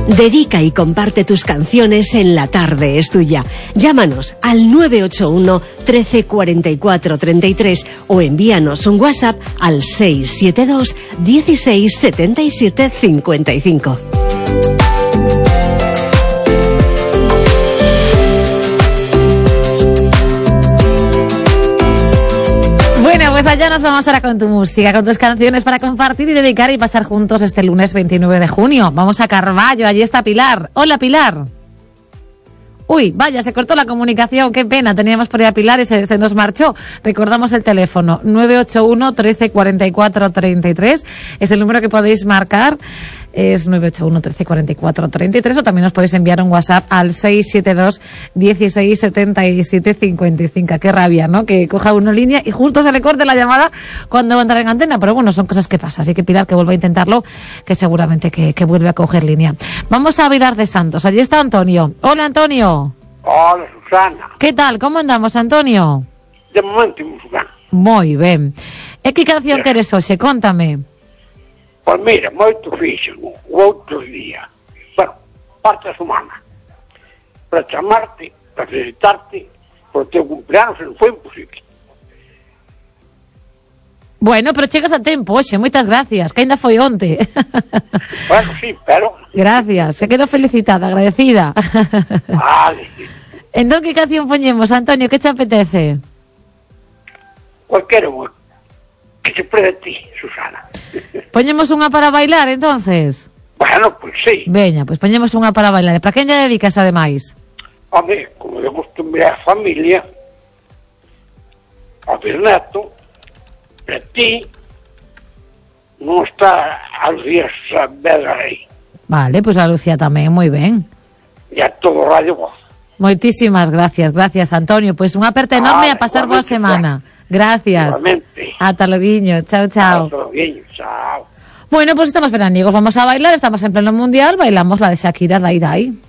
Dedica y comparte tus canciones en La Tarde es Tuya. Llámanos al 981 13 44 33 o envíanos un WhatsApp al 672 16 77 55. Bueno, pues allá nos vamos ahora con tu música, con tus canciones para compartir y dedicar y pasar juntos este lunes 29 de junio. Vamos a Carballo, allí está Pilar. Hola, Pilar. Uy, vaya, se cortó la comunicación, qué pena, teníamos por ahí a Pilar y se nos marchó. Recordamos el teléfono, 981 13 44 33, es el número que podéis marcar, es 981 13 44 33, o también os podéis enviar un WhatsApp al 672 16 77 55. Qué rabia, ¿no? Que coja uno línea y justo se le corte la llamada cuando va a entrar en antena, pero bueno, son cosas que pasan, así que Pilar, que vuelva a intentarlo, que seguramente que vuelve a coger línea. Vamos a Vilar de Santos, allí está Antonio. Hola, Antonio. Hola, Susana. ¿Qué tal? ¿Cómo andamos, Antonio? De momento, Susana. Moi ben. E que canción queres hoxe? Cóntame. Pois mira, moito fixen o outro día. Bueno, parte da semana. Para chamarte, para felicitarte por teu cumpleaños, non foi imposible. Bueno, pero chegas a tempo hoxe, moitas gracias, que ainda foi onte. Bueno, sí, pero... Gracias, se quedo felicitada, agradecida. Vale. Entón, que canción poñemos, Antonio, que te apetece? Cualquiera unha que se prede a ti, Susana. Poñemos unha para bailar, entonces? Bueno, pois sí. Veña, pois poñemos unha para bailar. Para quen lle dedicas, ademais? Home, como de costumbre a familia, a Berneto, a ti, non está a Lucía Saavedra aí. Vale, pois a Lucía tamén, moi ben. E a todo Radio Voz. Moitísimas gracias, Antonio. Pois unha aperta enorme a pasar boa semana. Gracias. Igualmente. Ata loguiño, chao, chao. Hasta loguiño, chao. Bueno, pues estamos veraniegos, vamos a bailar, estamos en pleno mundial, bailamos la de Shakira, Dai Dai.